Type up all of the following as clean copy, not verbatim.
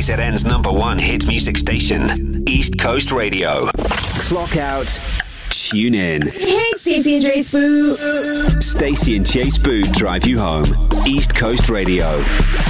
KZN's #1 hit music station, East Coast Radio. Clock out, tune in. Hey, Stacey and Chase Boo. Stacey and Chase Boo drive you home. East Coast Radio.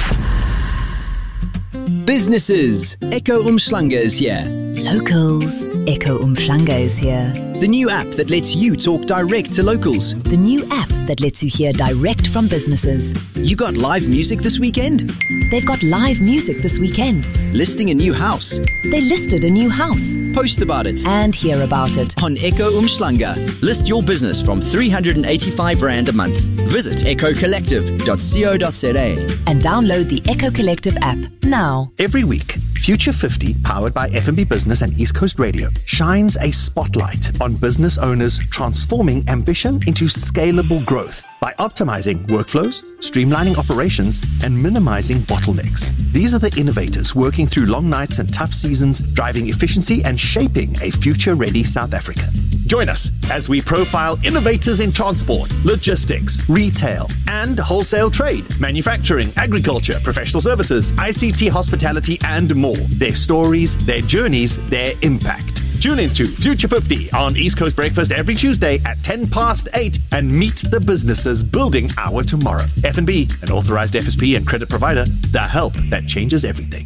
Businesses, Echo Umhlanga is here. Locals, Echo Umhlanga is here. The new app that lets you talk direct to locals. The new app that lets you hear direct from businesses. You got live music this weekend? They've got live music this weekend. Listing a new house? They listed a new house. Post about it. And hear about it. On Echo Umhlanga. List your business from 385 Rand a month. Visit echocollective.co.za. And download the Echo Collective app now. Every week, Future 50, powered by FNB Business and East Coast Radio, shines a spotlight on business owners transforming ambition into scalable growth by optimizing workflows, streamlining operations, and minimizing bottlenecks. These are the innovators working through long nights and tough seasons, driving efficiency and shaping a future-ready South Africa. Join us as we profile innovators in transport, logistics, retail, and wholesale trade, manufacturing, agriculture, professional services, ICT, hospitality, and more. Their stories, their journeys, their impact. Tune into Future 50 on East Coast Breakfast every Tuesday at 8:10 and meet the businesses building our tomorrow. FNB, an authorized FSP and credit provider, the help that changes everything.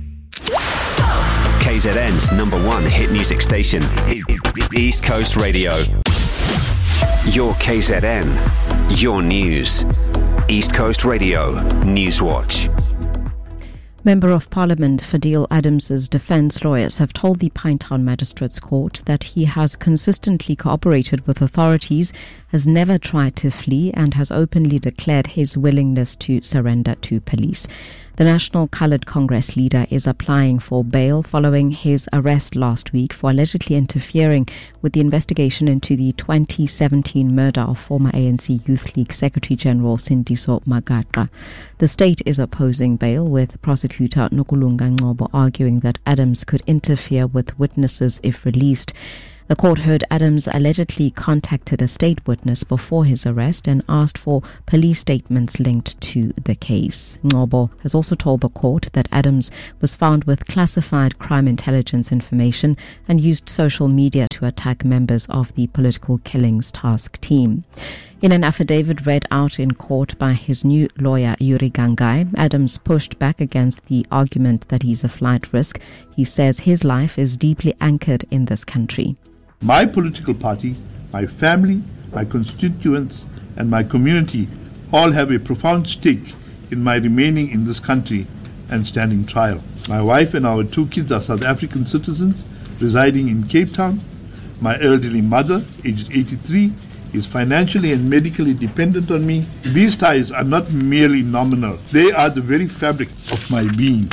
KZN's #1 hit music station, East Coast Radio. Your KZN, your news. East Coast Radio Newswatch. Member of Parliament Fadil Adams's defence lawyers have told the Pinetown Magistrates Court that he has consistently cooperated with authorities, has never tried to flee, and has openly declared his willingness to surrender to police. The National Coloured Congress leader is applying for bail following his arrest last week for allegedly interfering with the investigation into the 2017 murder of former ANC Youth League Secretary-General Sindiso Magaqa. The state is opposing bail, with prosecutor Nokulunga Ngcobo arguing that Adams could interfere with witnesses if released. The court heard Adams allegedly contacted a state witness before his arrest and asked for police statements linked to the case. Ngcobo has also told the court that Adams was found with classified crime intelligence information and used social media to attack members of the Political Killings Task Team. In an affidavit read out in court by his new lawyer, Yuri Gangai, Adams pushed back against the argument that he's a flight risk. He says his life is deeply anchored in this country. My political party, my family, my constituents, and my community all have a profound stake in my remaining in this country and standing trial. My wife and our 2 kids are South African citizens residing in Cape Town. My elderly mother, aged 83, is financially and medically dependent on me. These ties are not merely nominal. They are the very fabric of my being.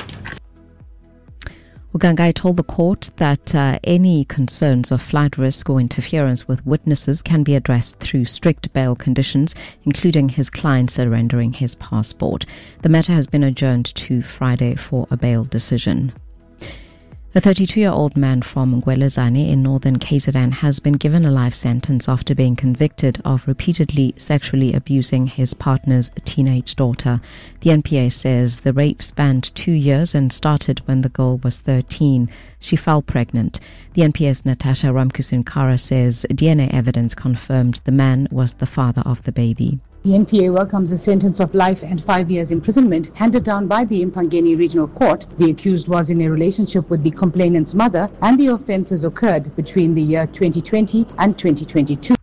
Ugangai told the court that any concerns of flight risk or interference with witnesses can be addressed through strict bail conditions, including his client surrendering his passport. The matter has been adjourned to Friday for a bail decision. A 32-year-old man from Ngwelezane in northern KZN has been given a life sentence after being convicted of repeatedly sexually abusing his partner's teenage daughter. The NPA says the rape spanned 2 years and started when the girl was 13. She fell pregnant. The NPA's Natasha Ramkusunkara says DNA evidence confirmed the man was the father of the baby. The NPA welcomes a sentence of life and 5 years imprisonment handed down by the Impangeni Regional Court. The accused was in a relationship with the complainant's mother, and the offences occurred between the year 2020 and 2022.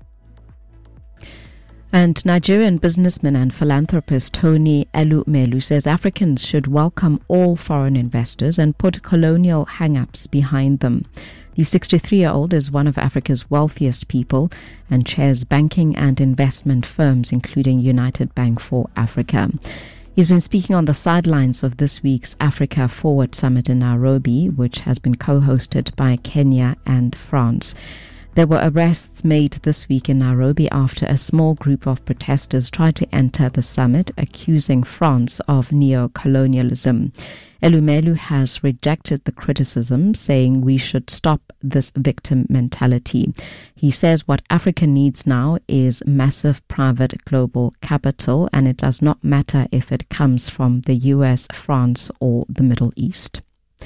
And Nigerian businessman and philanthropist Tony Elumelu says Africans should welcome all foreign investors and put colonial hang-ups behind them. The 63-year-old is one of Africa's wealthiest people and chairs banking and investment firms, including United Bank for Africa. He's been speaking on the sidelines of this week's Africa Forward Summit in Nairobi, which has been co-hosted by Kenya and France. There were arrests made this week in Nairobi after a small group of protesters tried to enter the summit, accusing France of neo-colonialism. Elumelu has rejected the criticism, saying we should stop this victim mentality. He says what Africa needs now is massive private global capital, and it does not matter if it comes from the US, France, or the Middle East.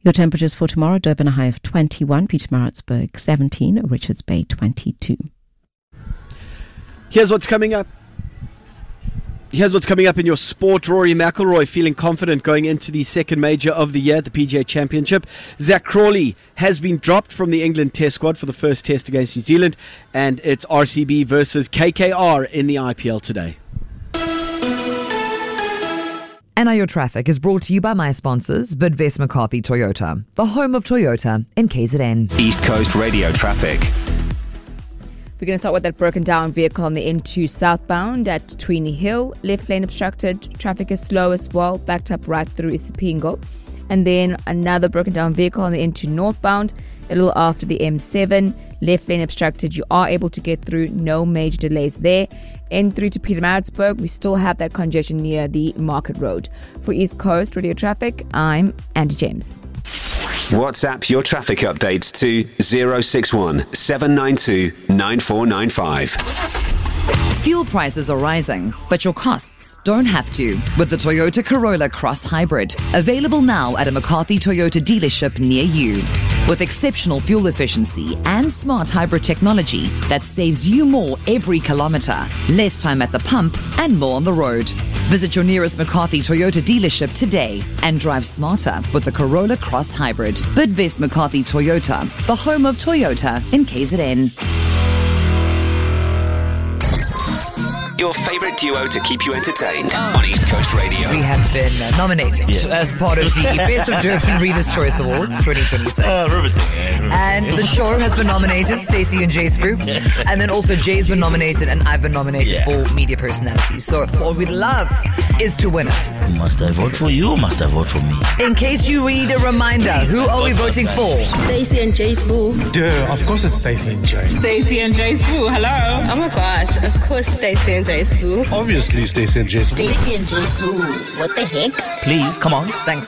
Your temperatures for tomorrow: Durban a high of 21, Pietermaritzburg 17, Richards Bay 22. Here's what's coming up. Here's what's coming up in your sport. Rory McIlroy feeling confident going into the second major of the year, the PGA Championship. Zach Crawley has been dropped from the England Test squad for the first test against New Zealand, and it's RCB versus KKR in the IPL today. And now your traffic is brought to you by my sponsors, Bidvest McCarthy Toyota, the home of Toyota in KZN. East Coast Radio traffic. We're going to start with that broken down vehicle on the N2 southbound at Tweeny Hill. Left lane obstructed. Traffic is slow as well, backed up right through Isipingo. And then another broken down vehicle on the N2 northbound, a little after the M7. Left lane obstructed. You are able to get through. No major delays there. N3 to Pietermaritzburg, we still have that congestion near the Market Road. For East Coast Radio Traffic, I'm Andy James. WhatsApp your traffic updates to 061 792 9495. Fuel prices are rising, but your costs don't have to with the Toyota Corolla Cross Hybrid. Available now at a McCarthy Toyota dealership near you. With exceptional fuel efficiency and smart hybrid technology that saves you more every kilometre, less time at the pump and more on the road. Visit your nearest McCarthy Toyota dealership today and drive smarter with the Corolla Cross Hybrid. Bidvest McCarthy Toyota, the home of Toyota in KZN. Your favourite duo to keep you entertained on East Coast Radio. We have been nominated as part of the Best of Durban Readers' Choice Awards 2026. And the show has been nominated, Stacey and Jay Spook. And then also Jay's been nominated and I've been nominated for media personality. So what we'd love is to win it. Must I vote for you or must I vote for me? In case you need a reminder, who are we voting for? Stacey and Jay Spook. Duh, of course it's Stacey and Jay. Stacey and Jay Spook, hello. Oh my gosh, of course Stacey and Jay Spook. Obviously Stacey and Jay Spook. Stacey and Jay Spook. What the heck? Please, come on. Thanks.